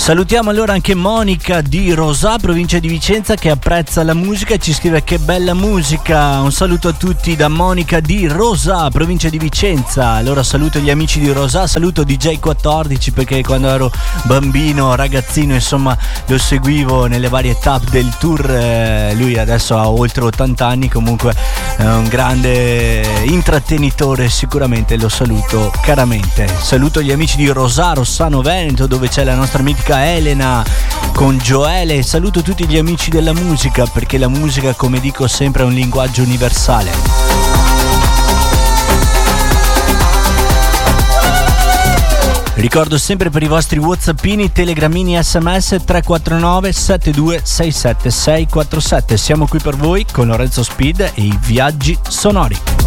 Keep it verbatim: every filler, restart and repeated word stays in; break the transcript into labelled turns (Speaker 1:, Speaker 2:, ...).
Speaker 1: Salutiamo allora anche Monica di Rosà, provincia di Vicenza, che apprezza la musica e ci scrive: che bella musica. Un saluto a tutti da Monica di Rosà, provincia di Vicenza. Allora saluto gli amici di Rosà, saluto D J quattordici, perché quando ero bambino, ragazzino, insomma, lo seguivo nelle varie tappe del tour. Eh, lui adesso ha oltre ottanta anni, comunque è un grande intrattenitore, sicuramente lo saluto caramente. Saluto gli amici di Rosà, Rossano Veneto, dove c'è la nostra mitica Elena con Gioele. Saluto tutti gli amici della musica, perché la musica, come dico sempre, è un linguaggio universale. Ricordo sempre per i vostri whatsappini, telegramini, sms tre quattro nove sette due sei sette sei quattro sette. Siamo qui per voi con Lorenzo Speed e i viaggi sonori.